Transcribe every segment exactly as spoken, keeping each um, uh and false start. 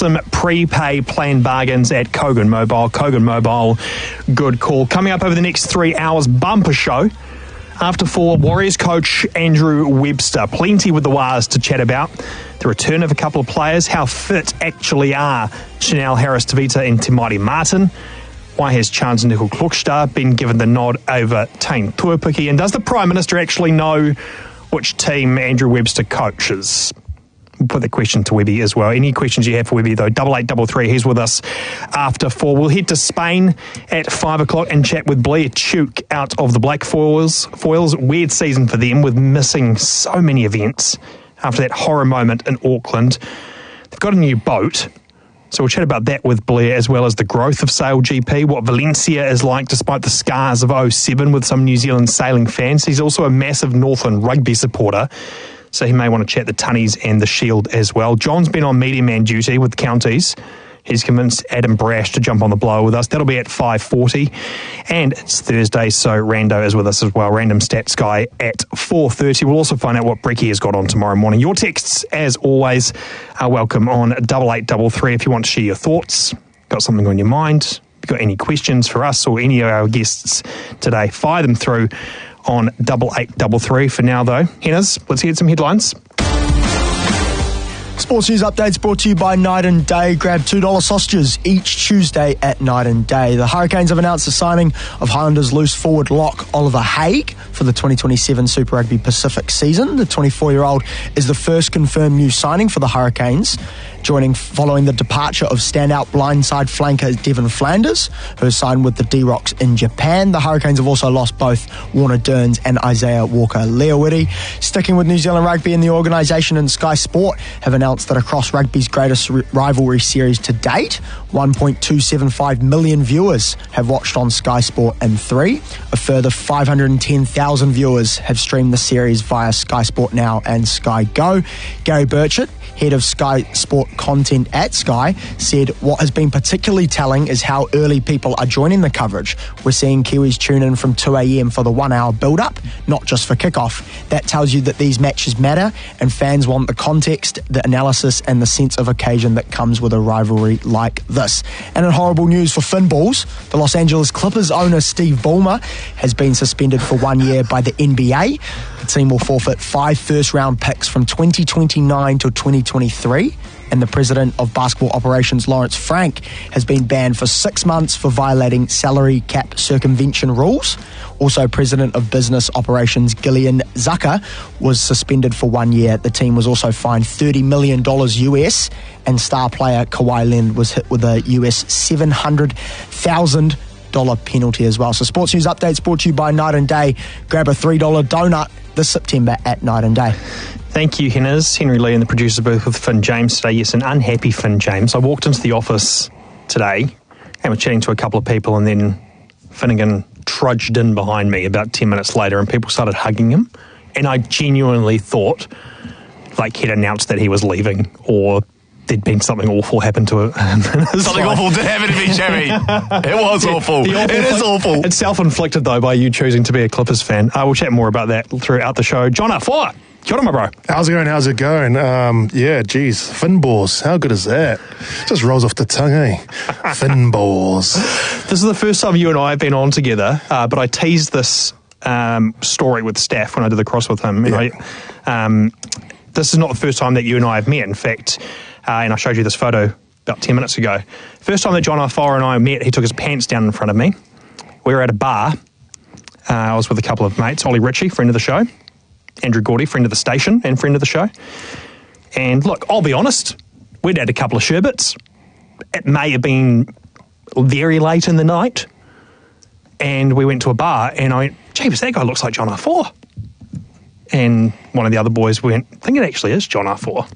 some prepay plan bargains at Kogan Mobile. Kogan Mobile, good call. Coming up over the next three hours, bumper show. After four, Warriors coach Andrew Webster. Plenty with the Wars to chat about. The return of a couple of players, how fit actually are Chanel Harris-Tavita and Timari Martin. Why has Chance Nickel Klokstad been given the nod over Tane Tuapiki? And does the Prime Minister actually know which team Andrew Webster coaches? We'll put the question to Webby as well. Any questions you have for Webby, though, double eight double three, he's with us after four. We'll head to Spain at five o'clock and chat with Blair Tuke out of the Black Foils. Foils, weird season for them with missing so many events after that horror moment in Auckland. They've got a new boat, so we'll chat about that with Blair, as well as the growth of Sail G P, what Valencia is like despite the scars of oh seven with some New Zealand sailing fans. He's also a massive Northland rugby supporter, so he may want to chat the Tunnies and the Shield as well. John's been on media man duty with the Counties. He's convinced Adam Brash to jump on the blower with us. That'll be at five forty. And it's Thursday, so Rando is with us as well. Random Stats Guy at four thirty. We'll also find out what Brecky has got on tomorrow morning. Your texts, as always, are welcome on double eight double three if you want to share your thoughts. Got something on your mind? If you've got any questions for us or any of our guests today, fire them through on double eight double three. For now, though, Henners, let's hear some headlines. Sports News Updates brought to you by Night and Day. Grab two dollars sausages each Tuesday at Night and Day. The Hurricanes have announced the signing of Highlanders loose forward lock Oliver Haig for the twenty twenty-seven Super Rugby Pacific season. The twenty-four-year-old is the first confirmed new signing for the Hurricanes, joining following the departure of standout blindside flanker Devin Flanders, who has signed with the D-Rocks in Japan. The Hurricanes have also lost both Warner Dearns and Isaiah Walker-Leawiti. Sticking with New Zealand Rugby, and the organisation and Sky Sport have announced that across rugby's greatest r- rivalry series to date, one point two seven five million viewers have watched on Sky Sport M three. A further five hundred ten thousand viewers have streamed the series via Sky Sport Now and Sky Go. Gary Burchett, head of Sky Sport content at Sky, said what has been particularly telling is how early people are joining the coverage. We're seeing Kiwis tune in from two a.m. for the one-hour build-up, not just for kickoff. That tells you that these matches matter and fans want the context, the analysis and the sense of occasion that comes with a rivalry like this. And in horrible news for Finballs, the Los Angeles Clippers owner Steve Ballmer has been suspended for one year by the N B A. The team will forfeit five first-round picks from twenty twenty-nine to twenty twenty-three, and the president of basketball operations, Lawrence Frank, has been banned for six months for violating salary cap circumvention rules. Also, president of business operations, Gillian Zucker, was suspended for one year. The team was also fined thirty million dollars U S, and star player Kawhi Leonard was hit with a U S seven hundred thousand dollars penalty as well. So Sports News Updates brought to you by Night and Day. Grab a three dollars donut this September at Night and Day. Thank you, Henners. Henry Lee in the producer's booth with Finn James today. Yes, an unhappy Finn James. I walked into the office today and was chatting to a couple of people, and then Finnegan trudged in behind me about ten minutes later, and people started hugging him. And I genuinely thought like he'd announced that he was leaving, or there'd been something awful happen to him. Something awful did happen to me, Jerry. It was awful. awful. It is awful. It's self-inflicted, though, by you choosing to be a Clippers fan. I will chat more about that throughout the show. John Afoa, kia ora, my bro. How's it going? How's it going? Um, yeah, geez. Finballs. How good is that? Just rolls off the tongue, eh? Finballs. This is the first time you and I have been on together, uh, but I teased this um, story with Staff when I did the cross with him. Yeah. And I, um, this is not the first time that you and I have met. In fact, Uh, and I showed you this photo about ten minutes ago. First time that John Afoa and I met, he took his pants down in front of me. We were at a bar. Uh, I was with a couple of mates. Ollie Ritchie, friend of the show. Andrew Gordy, friend of the station and friend of the show. And look, I'll be honest, we'd had a couple of sherbets. It may have been very late in the night. And we went to a bar and I went, Jeebus, that guy looks like John Afoa. And one of the other boys went, I think it actually is John Afoa.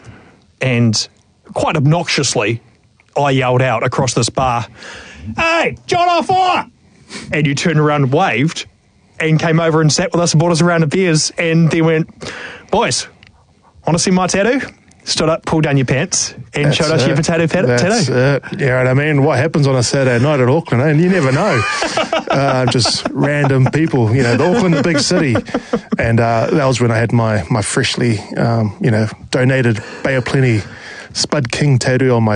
And quite obnoxiously, I yelled out across this bar, "Hey, John Afoa!" And you turned around and waved and came over and sat with us and bought us a round of beers. And then went, "Boys, want to see my tattoo?" Stood up, pulled down your pants, and That's showed us it. your potato tattoo. That's it. Yeah, and I mean, what happens on a Saturday night at Auckland, eh? And you never know. uh, just random people, you know, the Auckland, the big city. And uh, that was when I had my, my freshly, um, you know, donated Bay of Plenty Spud King tattoo on my